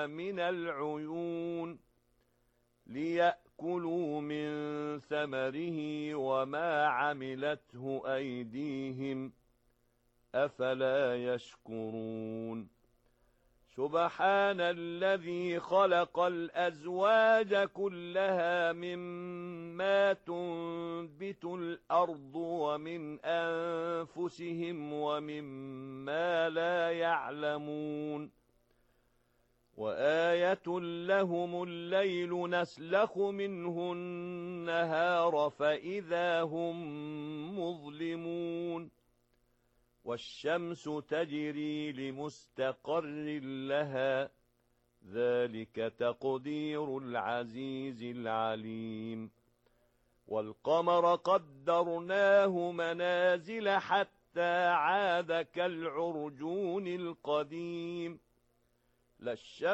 من العيون ليأكلوا من ثمره وما عملته أيديهم أفلا يشكرون سبحان الذي خلق الأزواج كلها مما تنبت الأرض ومن أنفسهم ومما لا يعلمون وآية لهم الليل نسلخ منه النهار فإذا هم مظلمون والشمس تجري لمستقر لها ذلك تقدير العزيز العليم والقمر قدرناه منازل حتى عاد كالعرجون القديم لا الشمس